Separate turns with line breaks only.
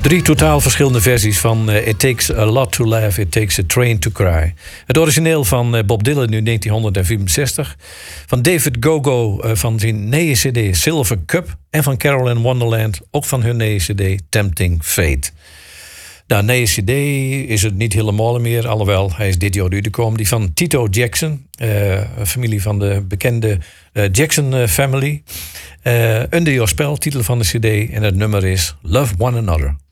3 totaal verschillende versies van It Takes a Lot to Laugh, It Takes a Train to Cry. Het origineel van Bob Dylan nu 1964. Van David Gogo van zijn nieuwe cd Silver Cup. En van Carolyn Wonderland, ook van hun nieuwe cd Tempting Fate. Nou, nieuwe cd is het niet helemaal meer. Alhoewel, hij is dit jaar uitgekomen. Die van Tito Jackson. Een familie van de bekende Jackson Family. Under Your Spell, titel van de cd. En het nummer is Love One Another.